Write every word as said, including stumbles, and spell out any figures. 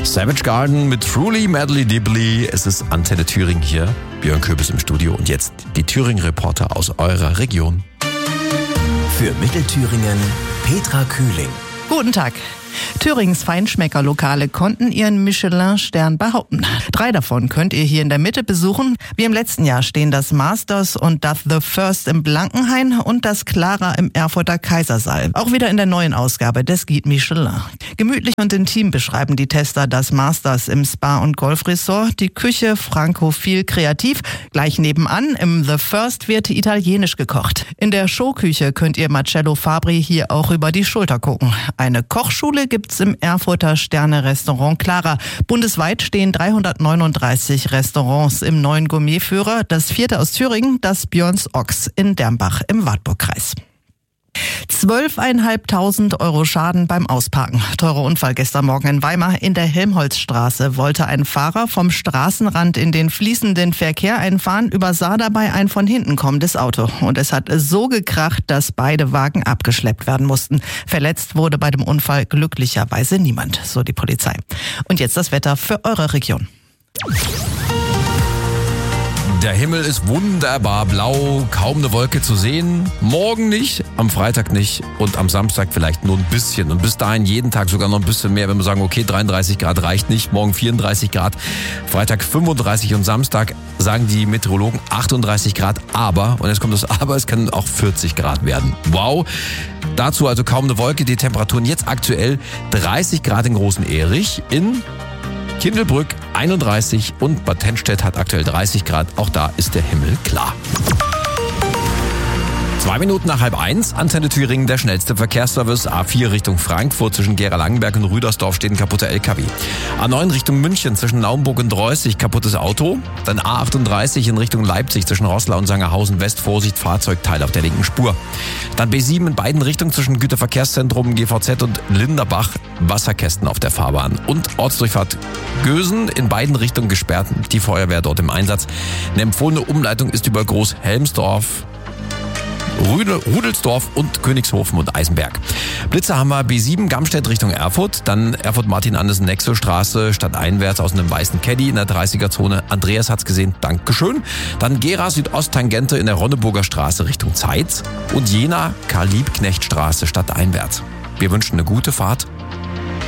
Savage Garden mit Truly Madly Dibbly. Es ist Antenne Thüringen hier. Björn Köbis im Studio und jetzt die Thüringen-Reporter aus eurer Region. Für Mittelthüringen Petra Kühling. Guten Tag. Thürings Feinschmeckerlokale konnten ihren Michelin-Stern behaupten. Drei davon könnt ihr hier in der Mitte besuchen. Wie im letzten Jahr stehen das Masters und das The First im Blankenhain und das Clara im Erfurter Kaisersaal. Auch wieder in der neuen Ausgabe des Guide Michelin. Gemütlich und intim beschreiben die Tester das Masters im Spa- und Golfresort. Die Küche frankophil kreativ. Gleich nebenan im The First wird italienisch gekocht. In der Showküche könnt ihr Marcello Fabri hier auch über die Schulter gucken. Eine Kochschule gibt's im Erfurter Sterne-Restaurant Clara. Bundesweit stehen dreihundertneununddreißig Restaurants im neuen Gourmetführer. Das vierte aus Thüringen, das Björns Ochs in Dermbach im Wartburgkreis. Zwölfeinhalbtausend Euro Schaden beim Ausparken. Teurer Unfall gestern Morgen in Weimar. In der Helmholtzstraße wollte ein Fahrer vom Straßenrand in den fließenden Verkehr einfahren, übersah dabei ein von hinten kommendes Auto. Und es hat so gekracht, dass beide Wagen abgeschleppt werden mussten. Verletzt wurde bei dem Unfall glücklicherweise niemand, so die Polizei. Und jetzt das Wetter für eure Region. Der Himmel ist wunderbar blau, kaum eine Wolke zu sehen. Morgen nicht, am Freitag nicht und am Samstag vielleicht nur ein bisschen. Und bis dahin jeden Tag sogar noch ein bisschen mehr, wenn wir sagen, okay, dreiunddreißig Grad reicht nicht, morgen vierunddreißig Grad, Freitag fünfunddreißig und Samstag sagen die Meteorologen achtunddreißig Grad. Aber, und jetzt kommt das Aber, es können auch vierzig Grad werden. Wow! Dazu also kaum eine Wolke, die Temperaturen jetzt aktuell dreißig Grad in Großen Erich, in Kindelbrück einunddreißig und Bad Tennstedt hat aktuell dreißig Grad. Auch da ist der Himmel klar. Zwei Minuten nach halb eins, Antenne Thüringen, der schnellste Verkehrsservice. A vier Richtung Frankfurt zwischen Gera-Langenberg und Rüdersdorf steht ein kaputter L K W. A neun Richtung München zwischen Naumburg und Reußig kaputtes Auto. Dann A achtunddreißig in Richtung Leipzig zwischen Roßlau und Sangerhausen West. Vorsicht, Fahrzeugteil auf der linken Spur. Dann B sieben in beiden Richtungen zwischen Güterverkehrszentrum G V Z und Linderbach. Wasserkästen auf der Fahrbahn. Und Ortsdurchfahrt Gösen in beiden Richtungen gesperrt. Die Feuerwehr dort im Einsatz. Eine empfohlene Umleitung ist über Großhelmsdorf, Rudelsdorf und Königshofen und Eisenberg. Blitzer haben wir B sieben Gamstedt Richtung Erfurt, dann Erfurt-Martin-Andersen-Nexo-Straße stadteinwärts aus einem weißen Caddy in der dreißiger-Zone. Andreas hat's gesehen, Dankeschön. Dann Gera Südost-Tangente in der Ronneburger Straße Richtung Zeitz und Jena Karl-Liebknecht-Straße stadteinwärts. Wir wünschen eine gute Fahrt